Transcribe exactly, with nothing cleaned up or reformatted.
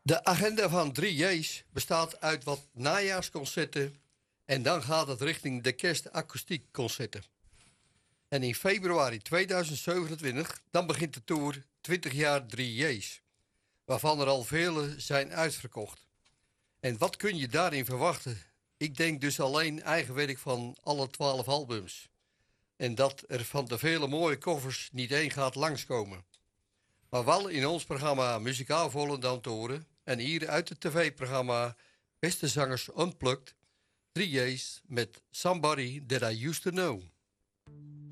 De agenda van drie J's bestaat uit wat najaarsconcerten en dan gaat het richting de kerstakoestiekconcerten. En in februari tweeduizend zevenentwintig dan begint de tour twintig jaar drie J's, waarvan er al vele zijn uitverkocht. En wat kun je daarin verwachten? Ik denk dus alleen eigen werk van alle twaalf albums. En dat er van de vele mooie covers niet één gaat langskomen. Maar wel in ons programma Muzikaal Volendam te horen. En hier uit het tv-programma Beste Zangers Unplugged. drie J's met Somebody That I Used To Know.